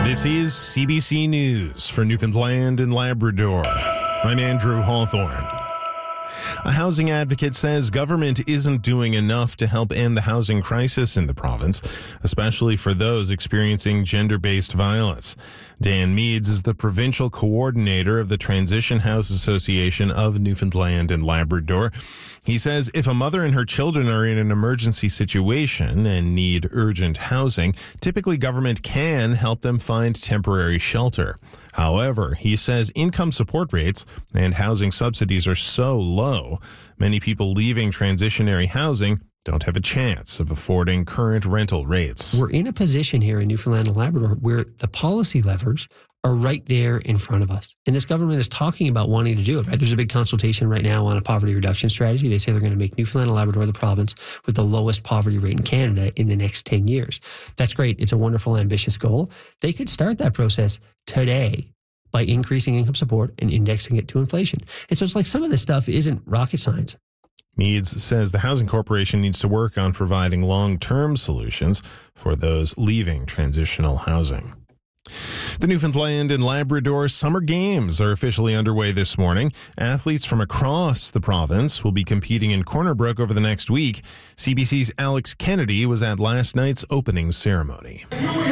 This is CBC News for Newfoundland and Labrador. I'm Andrew Hawthorne. A housing advocate says government isn't doing enough to help end the housing crisis in the province, especially for those experiencing gender-based violence. Dan Meads is the provincial coordinator of the Transition House Association of Newfoundland and Labrador. He says if a mother and her children are in an emergency situation and need urgent housing, typically government can help them find temporary shelter. However, he says income support rates and housing subsidies are so low, many people leaving transitionary housing don't have a chance of affording current rental rates. We're in a position here in Newfoundland and Labrador where the policy levers are right there in front of us. And this government is talking about wanting to do it, right? There's a big consultation right now on a poverty reduction strategy. They say they're going to make Newfoundland and Labrador the province with the lowest poverty rate in Canada in the next 10 years. That's great. It's a wonderful, ambitious goal. They could start that process today by increasing income support and indexing it to inflation. And so it's like some of this stuff isn't rocket science. Meads says the Housing Corporation needs to work on providing long-term solutions for those leaving transitional housing. The Newfoundland and Labrador Summer Games are officially underway this morning. Athletes from across the province will be competing in Corner Brook over the next week. CBC's Alex Kennedy was at last night's opening ceremony.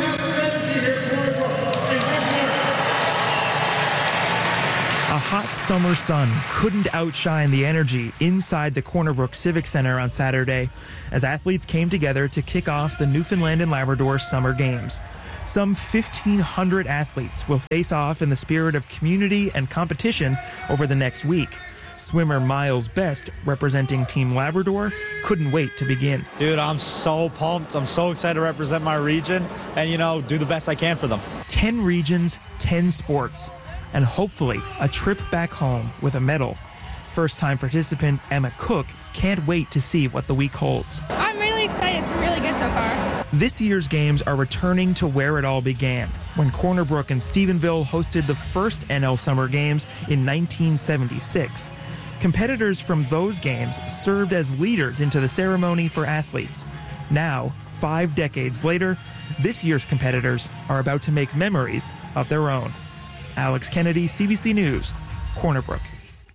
A hot summer sun couldn't outshine the energy inside the Corner Brook Civic Center on Saturday as athletes came together to kick off the Newfoundland and Labrador Summer Games. Some 1,500 athletes will face off in the spirit of community and competition over the next week. Swimmer Miles Best, representing Team Labrador, couldn't wait to begin. Dude, I'm so pumped. I'm so excited to represent my region and, do the best I can for them. 10 regions, 10 sports, and hopefully a trip back home with a medal. First-time participant Emma Cook can't wait to see what the week holds. I'm really excited. It's been really good so far. This year's games are returning to where it all began, when Corner Brook and Stephenville hosted the first NL Summer Games in 1976. Competitors from those games served as leaders into the ceremony for athletes. Now, 5 decades later, this year's competitors are about to make memories of their own. Alex Kennedy, CBC News, Corner Brook.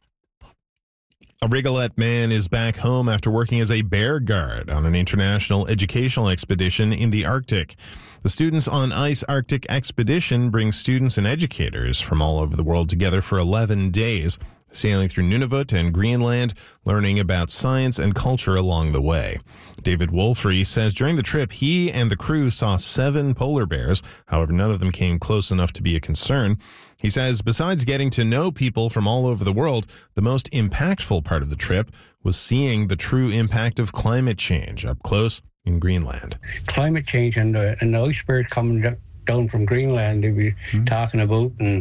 A Rigolet man is back home after working as a bear guard on an international educational expedition in the Arctic. The Students on Ice Arctic Expedition brings students and educators from all over the world together for 11 days, sailing through Nunavut and Greenland, learning about science and culture along the way. David Wolfrey says during the trip, he and the crew saw 7 polar bears. However, none of them came close enough to be a concern. He says besides getting to know people from all over the world, the most impactful part of the trip was seeing the true impact of climate change up close in Greenland. Climate change and the iceberg coming down from Greenland they be talking about, and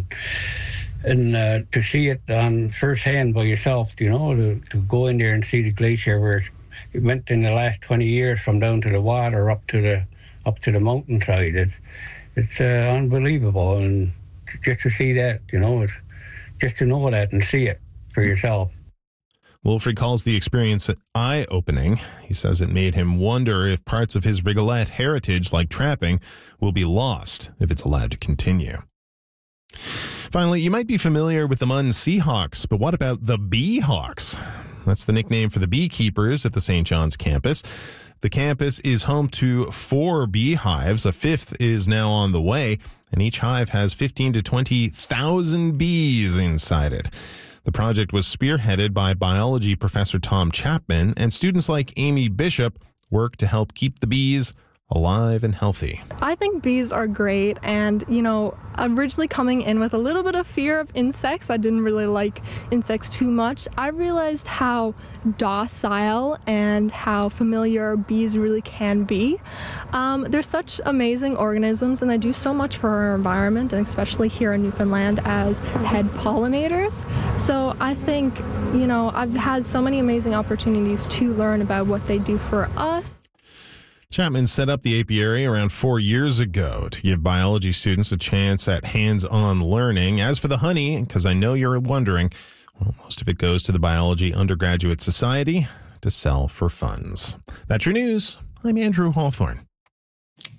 to see it on first hand by yourself, to go in there and see the glacier where it went in the last 20 years from down to the water up to the mountainside. It's unbelievable, and just to see that, just to know that and see it for yourself. Wolfrey calls the experience eye-opening. He says it made him wonder if parts of his Rigolet heritage, like trapping, will be lost if it's allowed to continue. Finally, you might be familiar with the Munn Seahawks, but what about the Beehawks? That's the nickname for the beekeepers at the St. John's campus. The campus is home to 4 beehives. A 5th is now on the way, and each hive has 15 to 20,000 bees inside it. The project was spearheaded by biology professor Tom Chapman, and students like Amy Bishop work to help keep the bees alive and healthy. I think bees are great, and originally coming in with a little bit of fear of insects, I didn't really like insects too much. I realized how docile and how familiar bees really can be. They're such amazing organisms, and they do so much for our environment, and especially here in Newfoundland as head pollinators. So I think, I've had so many amazing opportunities to learn about what they do for us. Chapman set up the apiary around 4 years ago to give biology students a chance at hands-on learning. As for the honey, because I know you're wondering, well, most of it goes to the Biology Undergraduate Society to sell for funds. That's your news. I'm Andrew Hawthorne.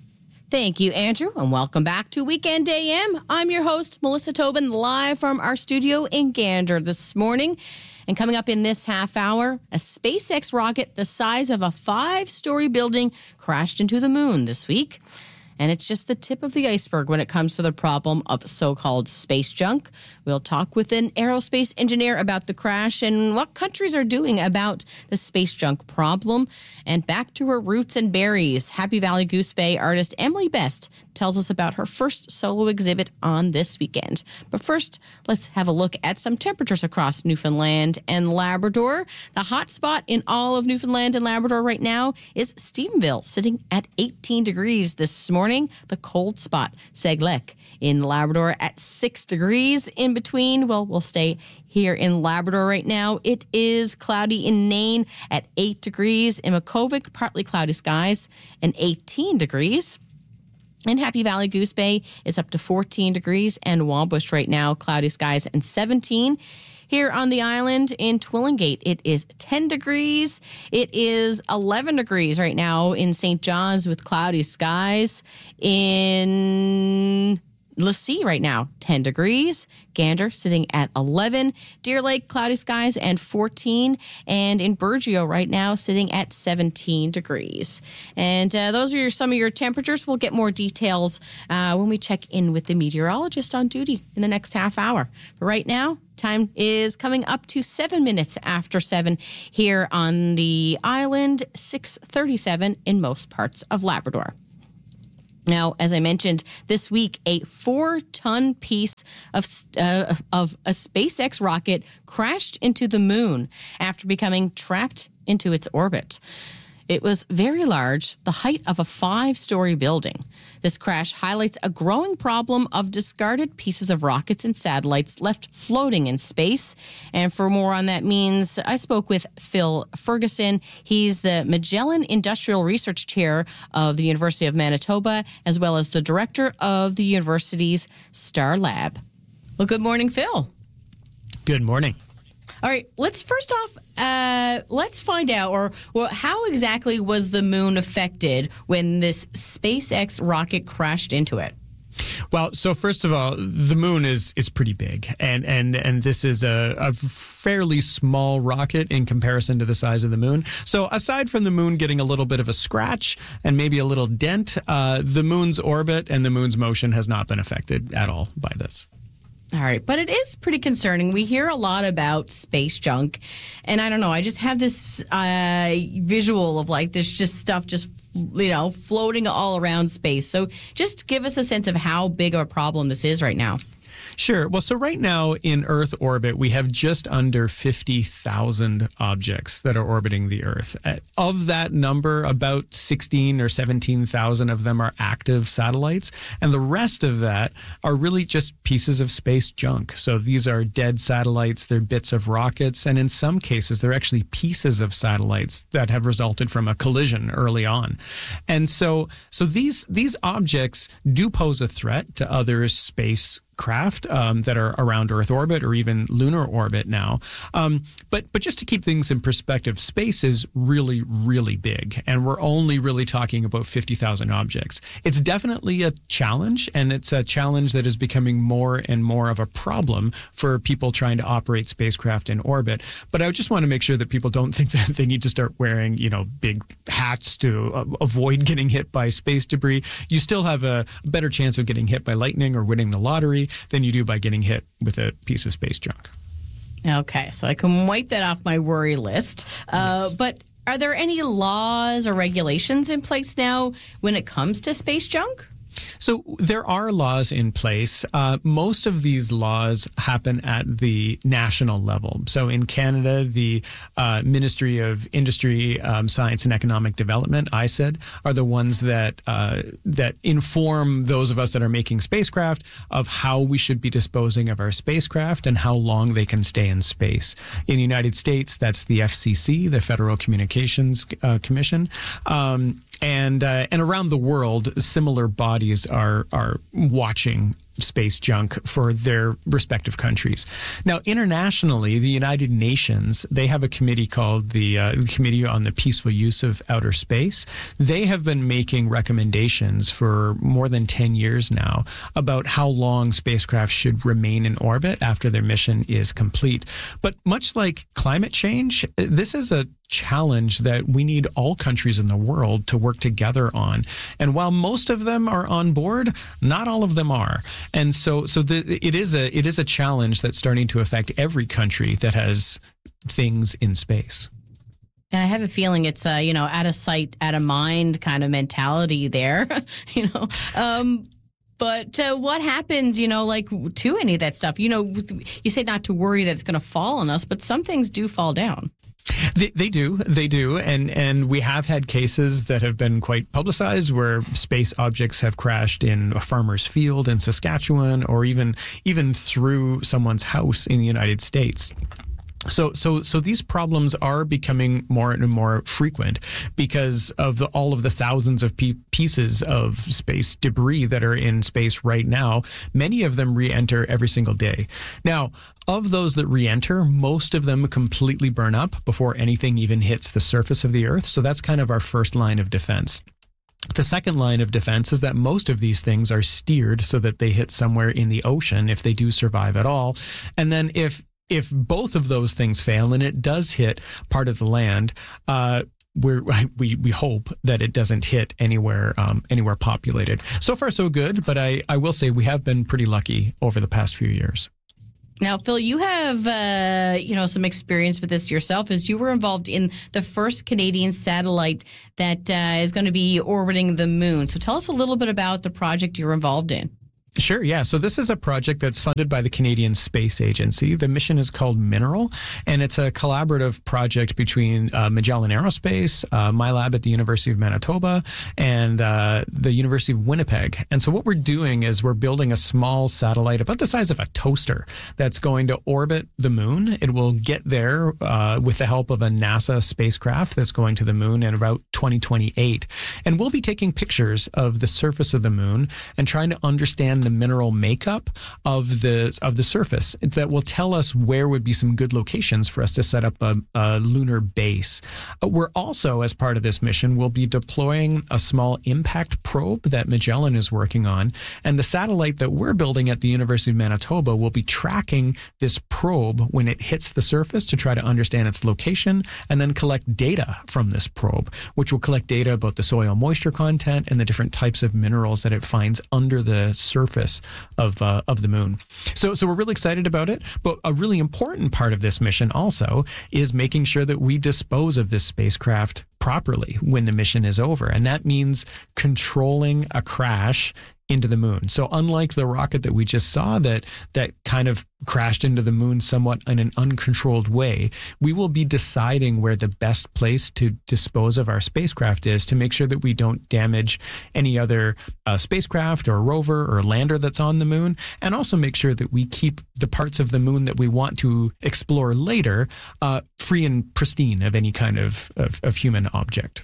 Thank you, Andrew, and welcome back to Weekend AM. I'm your host, Melissa Tobin, live from our studio in Gander this morning. And coming up in this half hour, a SpaceX rocket the size of a 5-story building crashed into the moon this week. And it's just the tip of the iceberg when it comes to the problem of so-called space junk. We'll talk with an aerospace engineer about the crash and what countries are doing about the space junk problem. And back to her roots and berries, Happy Valley Goose Bay artist Emily Best tells us about her first solo exhibit on this weekend. But first, let's have a look at some temperatures across Newfoundland and Labrador. The hot spot in all of Newfoundland and Labrador right now is Stephenville, sitting at 18 degrees this morning. The cold spot, Seglec in Labrador at 6 degrees. In between, well, we'll stay here in Labrador right now. It is cloudy in Nain at 8 degrees. In Makkovik, partly cloudy skies and 18 degrees. In Happy Valley Goose Bay, it's up to 14 degrees, and Wallbush right now, cloudy skies and 17. Here on the island in Twillingate, it is 10 degrees. It is 11 degrees right now in St. John's with cloudy skies. In Lassie right now, 10 degrees. Gander sitting at 11. Deer Lake, cloudy skies and 14. And in Burgeo right now, sitting at 17 degrees. And those are some of your temperatures. We'll get more details when we check in with the meteorologist on duty in the next half hour. But right now, time is coming up to 7 minutes after 7 here on the island, 6:37 in most parts of Labrador. Now, as I mentioned, this week, a 4-ton piece of a SpaceX rocket crashed into the moon after becoming trapped into its orbit. It was very large, the height of a 5-story building. This crash highlights a growing problem of discarded pieces of rockets and satellites left floating in space. And for more on that means, I spoke with Phil Ferguson. He's the Magellan Industrial Research Chair of the University of Manitoba, as well as the director of the university's Star Lab. Well, good morning, Phil. Good morning. All right, let's first off, let's find out, how exactly was the moon affected when this SpaceX rocket crashed into it? Well, so first of all, the moon is pretty big, and this is a fairly small rocket in comparison to the size of the moon. So aside from the moon getting a little bit of a scratch and maybe a little dent, the moon's orbit and the moon's motion has not been affected at all by this. All right, but it is pretty concerning. We hear a lot about space junk, and I don't know, I just have this visual of like this just stuff just, floating all around space. So just give us a sense of how big of a problem this is right now. Sure. Well, so right now in Earth orbit, we have just under 50,000 objects that are orbiting the Earth. Of that number, about 16 or 17,000 of them are active satellites. And the rest of that are really just pieces of space junk. So these are dead satellites, they're bits of rockets, and in some cases, they're actually pieces of satellites that have resulted from a collision early on. And so these objects do pose a threat to other space craft that are around Earth orbit or even lunar orbit now. But just to keep things in perspective, space is really, really big, and we're only really talking about 50,000 objects. It's definitely a challenge, and it's a challenge that is becoming more and more of a problem for people trying to operate spacecraft in orbit. But I just want to make sure that people don't think that they need to start wearing, big hats to avoid getting hit by space debris. You still have a better chance of getting hit by lightning or winning the lottery than you do by getting hit with a piece of space junk. Okay, so I can wipe that off my worry list. Yes. But are there any laws or regulations in place now when it comes to space junk? So there are laws in place. Most of these laws happen at the national level. So in Canada, the Ministry of Industry, Science and Economic Development, ISED, are the ones that inform those of us that are making spacecraft of how we should be disposing of our spacecraft and how long they can stay in space. In the United States, that's the FCC, the Federal Communications Commission. And around the world, similar bodies are watching space junk for their respective countries. Now, internationally, the United Nations, they have a committee called the Committee on the Peaceful Use of Outer Space. They have been making recommendations for more than 10 years now about how long spacecraft should remain in orbit after their mission is complete. But much like climate change, this is a challenge that we need all countries in the world to work together on. And while most of them are on board, not all of them are. And so it is a challenge that's starting to affect every country that has things in space. And I have a feeling it's out of sight, out of mind kind of mentality there, But what happens, to any of that stuff? You say not to worry that it's going to fall on us, but some things do fall down. They do. And we have had cases that have been quite publicized where space objects have crashed in a farmer's field in Saskatchewan or even through someone's house in the United States. So these problems are becoming more and more frequent because of all of the thousands of pieces of space debris that are in space right now. Many of them re-enter every single day. Now, of those that re-enter, most of them completely burn up before anything even hits the surface of the Earth. So that's kind of our first line of defense. The second line of defense is that most of these things are steered so that they hit somewhere in the ocean if they do survive at all. And then if both of those things fail and it does hit part of the land, we hope that it doesn't hit anywhere populated. So far, so good. But I will say we have been pretty lucky over the past few years. Now, Phil, you have some experience with this yourself, as you were involved in the first Canadian satellite that is going to be orbiting the moon. So tell us a little bit about the project you're involved in. Sure, yeah. So this is a project that's funded by the Canadian Space Agency. The mission is called Mineral, and it's a collaborative project between Magellan Aerospace, my lab at the University of Manitoba, and the University of Winnipeg. And so what we're doing is we're building a small satellite about the size of a toaster that's going to orbit the moon. It will get there with the help of a NASA spacecraft that's going to the moon in about 2028. And we'll be taking pictures of the surface of the moon and trying to understand the mineral makeup of the surface that will tell us where would be some good locations for us to set up a lunar base. We're also, as part of this mission, we'll be deploying a small impact probe that Magellan is working on, and the satellite that we're building at the University of Manitoba will be tracking this probe when it hits the surface to try to understand its location and then collect data from this probe, which will collect data about the soil moisture content and the different types of minerals that it finds under the surface of the moon. So we're really excited about it. But a really important part of this mission also is making sure that we dispose of this spacecraft properly when the mission is over. And that means controlling a crash into the moon. So unlike the rocket that we just saw that kind of crashed into the moon somewhat in an uncontrolled way, we will be deciding where the best place to dispose of our spacecraft is to make sure that we don't damage any other spacecraft or rover or lander that's on the moon, and also make sure that we keep the parts of the moon that we want to explore later free and pristine of any kind of human object.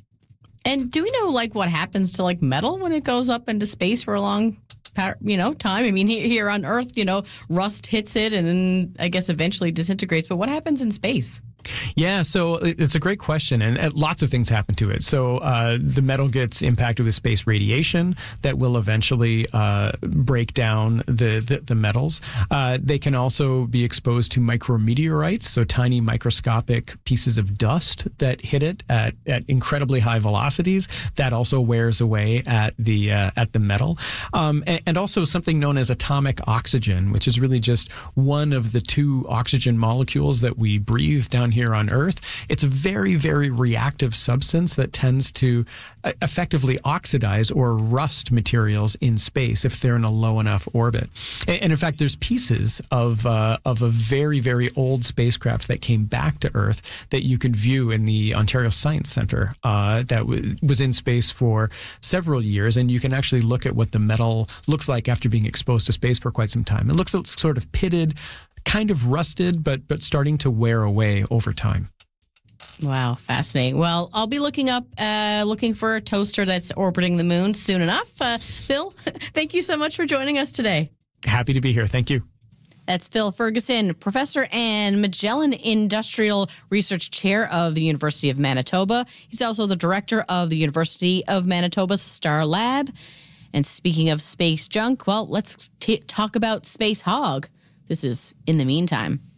And do we know what happens to metal when it goes up into space for a long time? I mean, here on Earth, rust hits it and then I guess eventually disintegrates. But what happens in space? Yeah, so it's a great question, and lots of things happen to it. So the metal gets impacted with space radiation that will eventually break down the metals. They can also be exposed to micrometeorites, so tiny microscopic pieces of dust that hit it at incredibly high velocities. That also wears away at the metal, and also something known as atomic oxygen, which is really just one of the two oxygen molecules that we breathe down here on Earth. It's a very, very reactive substance that tends to effectively oxidize or rust materials in space if they're in a low enough orbit. And in fact, there's pieces of a very, very old spacecraft that came back to Earth that you can view in the Ontario Science Centre that was in space for several years. And you can actually look at what the metal looks like after being exposed to space for quite some time. It looks sort of pitted, kind of rusted, but starting to wear away over time. Wow, fascinating. Well, I'll be looking for a toaster that's orbiting the moon soon enough. Phil, thank you so much for joining us today. Happy to be here. Thank you. That's Phil Ferguson, professor and Magellan Industrial Research Chair of the University of Manitoba. He's also the director of the University of Manitoba's Star Lab. And speaking of space junk, well, let's talk about Space Hog. This is In the Meantime.